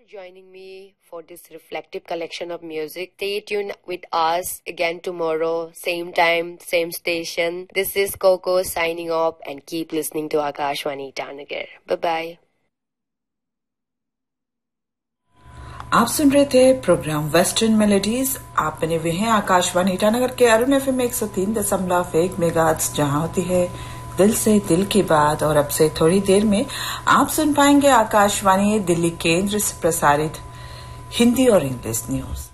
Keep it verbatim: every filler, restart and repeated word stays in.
joining me for this reflective collection of music. Stay tuned with us again tomorrow, same time, same station. This is Coco signing off and keep listening to Akashvani Itanagar. Bye-bye. आप सुन रहे थे programme western melodies. आप बने हुए हैं आकाशवाणी ईटानगर के Arun FM एक सौ तीन दशमलव एक मेगाहर्ट्ज, जहां होती है दिल से दिल की बात। और अब से थोड़ी देर में आप सुन पाएंगे आकाशवाणी दिल्ली केंद्र से प्रसारित हिंदी और इंग्लिश न्यूज।